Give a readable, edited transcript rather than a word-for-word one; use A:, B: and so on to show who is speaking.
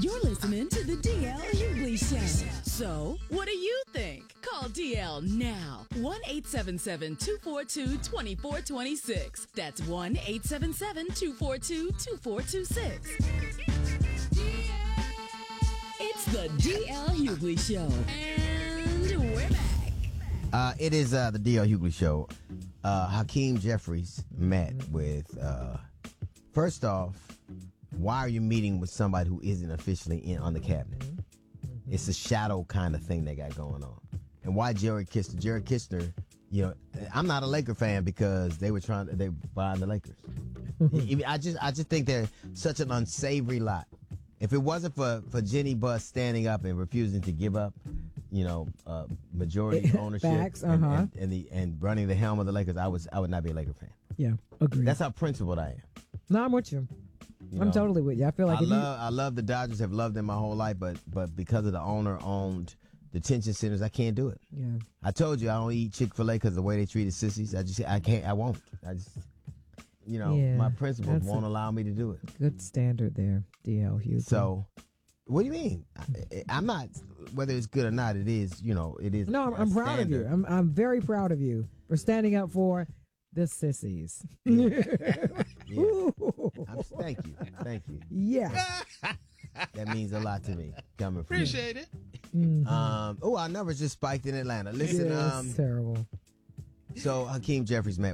A: You're listening to the DL Hughley Show. So, what do you think? Call DL now. 1-877-242-2426. That's 1-877-242-2426. It's the DL Hughley Show. And we're back.
B: It is the D.L. Hughley Show. Hakeem Jeffries met with, first off, why are you meeting with somebody who isn't officially on the cabinet? It's a shadow kind of thing they got going on. And why Jared Kushner? Jared Kushner, you know, I'm not a Laker fan because they buying the Lakers. I just think they're such an unsavory lot. If it wasn't for Jenny Buss standing up and refusing to give up, you know, majority ownership
C: Facts,
B: and running the helm of the Lakers, I would not be a Laker fan.
C: Yeah, agree.
B: That's how principled I am.
C: No, I'm with you. I'm totally with you. I feel like
B: I love the Dodgers. Have loved them my whole life, but because of the owner-owned detention centers, I can't do it.
C: Yeah.
B: I told you I don't eat Chick-fil-A because of the way they treated sissies. I can't. I won't. My principles won't allow me to do it.
C: Good standard there, DL Hughley.
B: So, what do you mean? I'm not. Whether it's good or not, it is. It is.
C: No, I'm proud of you. I'm very proud of you for standing up for the sissies.
B: Yeah. Thank you.
C: Yeah.
B: That means a lot to me. Coming from
D: Appreciate it.
B: our numbers just spiked in Atlanta. Listen,
C: it's terrible.
B: So Hakeem Jeffries met